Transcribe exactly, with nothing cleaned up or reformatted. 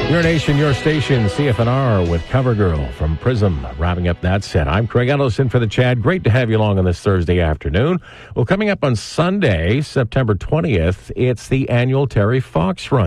Your nation, your station, C F N R with CoverGirl from Prism. Wrapping up that set. I'm Craig Ellison for the Chad. Great to have you along on this Thursday afternoon. Well, coming up on Sunday, September twentieth, it's the annual Terry Fox Run.